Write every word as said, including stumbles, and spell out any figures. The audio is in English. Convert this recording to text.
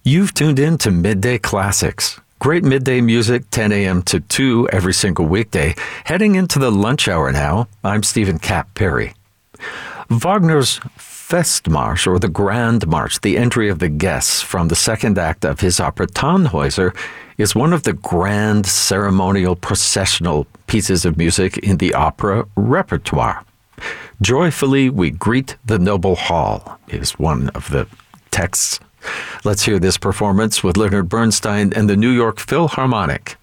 You've tuned in to Midday Classics. Great midday music, ten a.m. to two every single weekday. Heading into the lunch hour now, I'm Stephen Cap Perry. Wagner's Festmarsch, or the Grand March, the entry of the guests from the second act of his opera Tannhäuser, is one of the grand ceremonial processional pieces of music in the opera repertoire. Joyfully we greet the noble hall is one of the texts. Let's hear this performance with Leonard Bernstein and the New York Philharmonic.